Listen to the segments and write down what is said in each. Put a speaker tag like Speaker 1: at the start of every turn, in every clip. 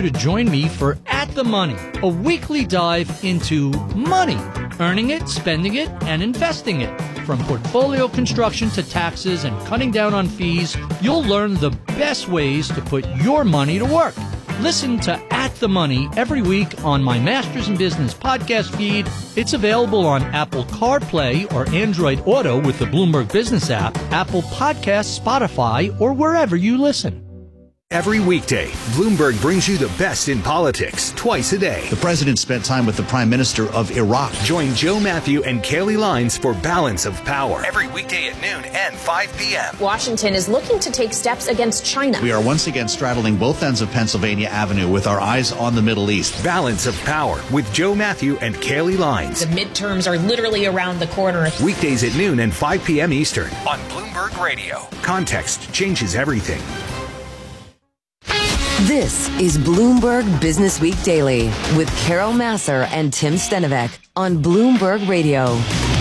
Speaker 1: to join me for At the Money, a weekly dive into money, earning it, spending it, and investing it. From portfolio construction to taxes and cutting down on fees, you'll learn the best ways to put your money to work. Listen to At the Money every week on my Masters in Business podcast feed. It's available on Apple CarPlay or Android Auto with the Bloomberg Business app, Apple Podcasts, Spotify, or wherever you listen.
Speaker 2: Every weekday, Bloomberg brings you the best in politics twice a day.
Speaker 3: The president spent time with the Prime Minister of Iraq.
Speaker 2: Join Joe Matthew and Kaylee Lines for Balance of Power every weekday at noon and 5 p.m.
Speaker 4: Washington is looking to take steps against China.
Speaker 3: We are once again straddling both ends of Pennsylvania Avenue with our eyes on the Middle East.
Speaker 2: Balance of Power with Joe Matthew and Kaylee Lines.
Speaker 4: The midterms are literally around the corner.
Speaker 2: Weekdays at noon and 5 p.m. Eastern on Bloomberg Radio. Context changes everything.
Speaker 5: This is Bloomberg Business Week Daily with Carol Massar and Tim Stenovec on Bloomberg Radio.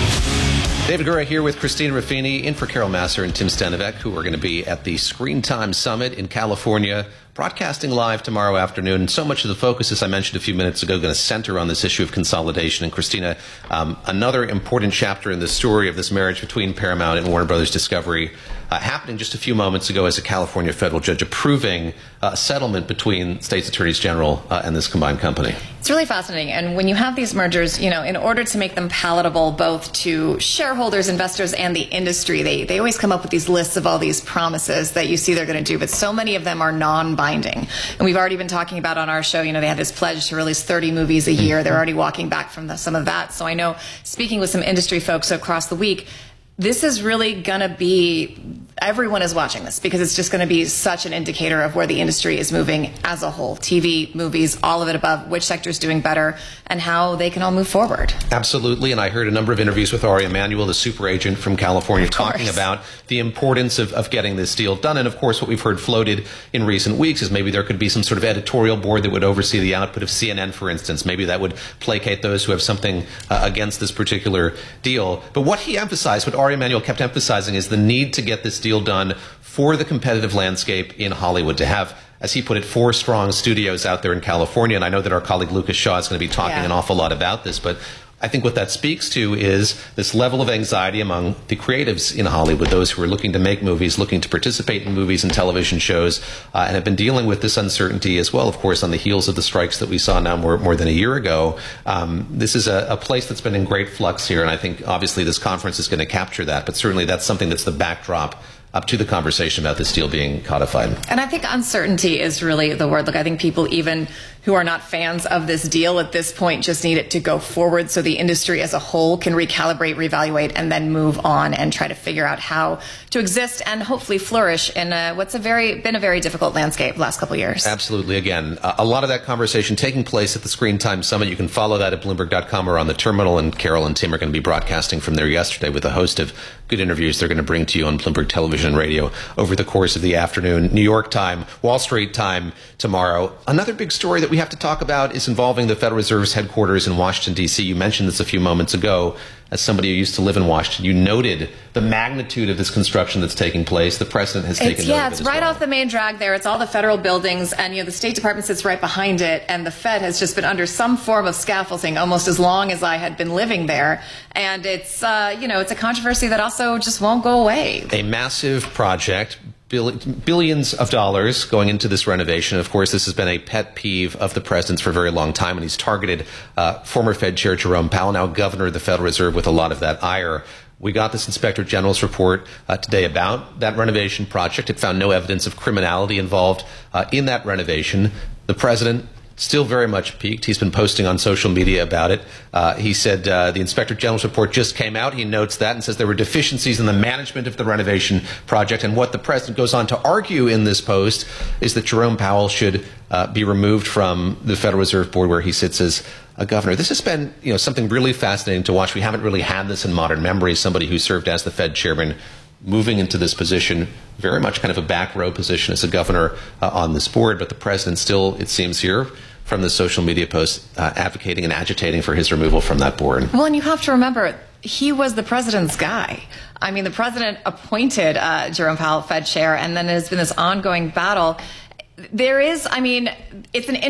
Speaker 6: David Gura here with Christina Ruffini, in for Carol Massar and Tim Stenovec, who are going to be at the Screen Time Summit in California, broadcasting live tomorrow afternoon. And so much of the focus, as I mentioned a few minutes ago, going to center on this issue of consolidation. And Christina, another important chapter in the story of this marriage between Paramount and Warner Brothers Discovery, happening just a few moments ago as a California federal judge approving a settlement between states attorneys general and this combined company.
Speaker 7: It's really fascinating. And when you have these mergers, in order to make them palatable both to shareholders, investors, and the industry, they always come up with these lists of all these promises that you see they're going to do, but so many of them are non-binding. And we've already been talking about on our show, they have this pledge to release 30 movies a year. They're already walking back from some of that. So I know, speaking with some industry folks across the week, this is really going to be, everyone is watching this because it's just going to be such an indicator of where the industry is moving as a whole. TV, movies, all of it above, which sector is doing better, and how they can all move forward.
Speaker 6: Absolutely. And I heard a number of interviews with Ari Emanuel, the super agent from California, talking about the importance of getting this deal done. And of course, what we've heard floated in recent weeks is maybe there could be some sort of editorial board that would oversee the output of CNN, for instance. Maybe that would placate those who have something against this particular deal. But what he emphasized, what Ari Emanuel kept emphasizing, is the need to get this deal done for the competitive landscape in Hollywood, to have, as he put it, 4 strong studios out there in California. And I know that our colleague Lucas Shaw is going to be talking an awful lot about this, but I think what that speaks to is this level of anxiety among the creatives in Hollywood, those who are looking to make movies, looking to participate in movies and television shows, and have been dealing with this uncertainty as well, of course, on the heels of the strikes that we saw now more than a year ago. This is a place that's been in great flux here, and I think obviously this conference is going to capture that, but certainly that's something that's the backdrop up to the conversation about this deal being codified.
Speaker 7: And I think uncertainty is really the word. Look, I think people even who are not fans of this deal at this point just need it to go forward so the industry as a whole can recalibrate, reevaluate, and then move on and try to figure out how to exist and hopefully flourish in what's been a very difficult landscape the last couple of years.
Speaker 6: Absolutely. Again, a lot of that conversation taking place at the Screen Time Summit. You can follow that at Bloomberg.com or on the terminal, and Carol and Tim are going to be broadcasting from there yesterday with a host of good interviews they're going to bring to you on Bloomberg Television and Radio over the course of the afternoon. New York time, Wall Street time tomorrow. Another big story that we have to talk about is involving the Federal Reserve's headquarters in Washington, D.C. You mentioned this a few moments ago. As somebody who used to live in Washington, you noted the magnitude of this construction that's taking place. The president has taken note of it.
Speaker 7: It's right off the main drag there. It's all the federal buildings, and the State Department sits right behind it, and the Fed has just been under some form of scaffolding almost as long as I had been living there. And it's, it's a controversy that also just won't go away.
Speaker 6: A massive project. Billions of dollars going into this renovation. Of course, this has been a pet peeve of the president's for a very long time, and he's targeted former Fed Chair Jerome Powell, now governor of the Federal Reserve, with a lot of that ire. We got this Inspector General's report today about that renovation project. It found no evidence of criminality involved in that renovation. The president still very much piqued. He's been posting on social media about it. He said the Inspector General's report just came out. He notes that and says there were deficiencies in the management of the renovation project. And what the president goes on to argue in this post is that Jerome Powell should be removed from the Federal Reserve Board where he sits as a governor. This has been something really fascinating to watch. We haven't really had this in modern memory. Somebody who served as the Fed chairman moving into this position, very much kind of a back row position as a governor on this board. But the president still, it seems here, from the social media post, advocating and agitating for his removal from that board.
Speaker 7: Well, and you have to remember, he was the president's guy. I mean, the president appointed Jerome Powell Fed chair, and then there's been this ongoing battle. There is, it's an